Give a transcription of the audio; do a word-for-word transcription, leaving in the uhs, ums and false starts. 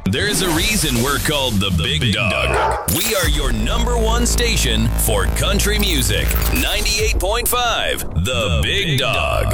There's a reason we're called the Big, Big Dog. Dog. We are your number one station for country music. ninety-eight point five, The, the Big, Big Dog. Dog.